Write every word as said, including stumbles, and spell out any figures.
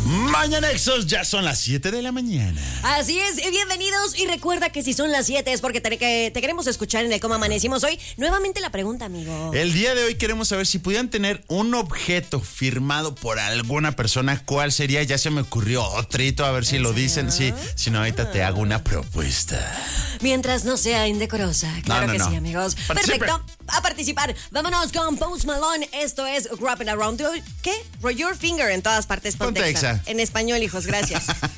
Mañanexos, ya son las siete de la mañana. Así es, bienvenidos y recuerda que si son las siete es porque te, que te queremos escuchar en el Cómo Amanecimos hoy. Nuevamente la pregunta, amigo. El día de hoy queremos saber si pudieran tener un objeto firmado por alguna persona, ¿cuál sería? Ya se me ocurrió otrito, a ver si lo dicen. Sí, si no, ahorita te hago una propuesta. Mientras no sea indecorosa, claro no, no, que no. sí, amigos. Participe. Perfecto, a participar. Vámonos con Post Malone. Esto es Wrap It Around. ¿Qué? Roll your finger en todas partes. Ponte Ponte exa. exa. En español, hijos, gracias.